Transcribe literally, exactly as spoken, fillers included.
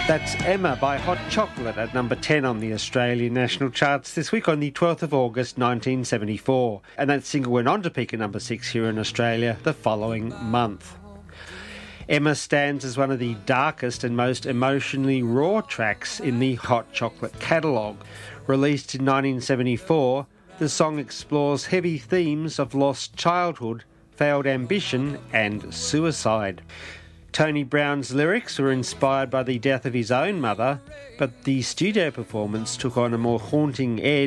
That's Emma by Hot Chocolate at number ten on the Australian national charts this week on the twelfth of August nineteen seventy-four. And that single went on to peak at number six here in Australia the following month. Emma stands as one of the darkest and most emotionally raw tracks in the Hot Chocolate catalogue. Released in nineteen seventy-four, the song explores heavy themes of lost childhood, failed ambition and suicide. Tony Brown's lyrics were inspired by the death of his own mother, but the studio performance took on a more haunting edge